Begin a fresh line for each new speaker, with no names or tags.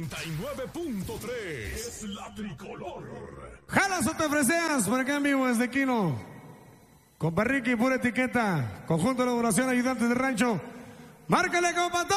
99.3 es la tricolor.
Jalas o te ofreceas por acá en vivo desde Quino. Compa Ricky, pura etiqueta. Conjunto de elaboración, ayudantes de rancho. Márcale, compa.